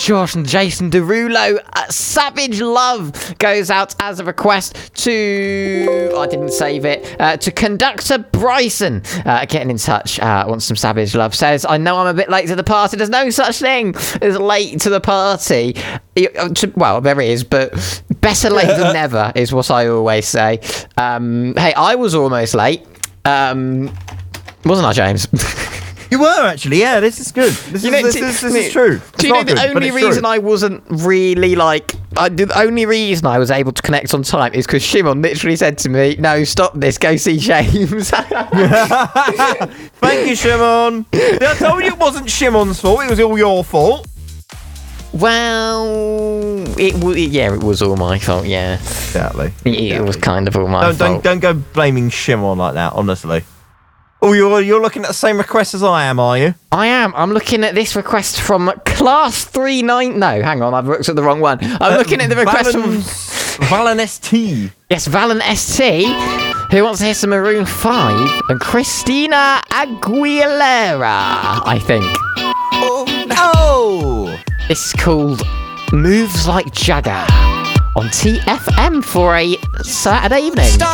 Josh and Jason Derulo. Savage Love goes out as a request to... I didn't save it. To Conductor Bryson. Getting in touch. Wants some Savage Love. Says, I know I'm a bit late to the party. There's no such thing as late to the party. Well, there is, but better late than never is what I always say. Hey, I was almost late. Wasn't I, James? You were actually, yeah. This is good. This is true. Do you know the only reason I wasn't really the only reason I was able to connect on time is because Shimon literally said to me, "No, stop this. Go see James." Thank you, Shimon. I told you it wasn't Shimon's fault. It was all your fault. Well, it was all my fault. Yeah, Exactly. It was kind of all my fault. Don't go blaming Shimon like that. Honestly. Oh, you're looking at the same request as I am, are you? I am. I'm looking at this request from Class 39. No, hang on. I've looked at the wrong one. I'm looking at the request from Valen ST. Yes, Valen ST, who wants to hear some Maroon 5 and Christina Aguilera, I think. Oh! This is called Moves Like Jagger on TFM for a Saturday evening.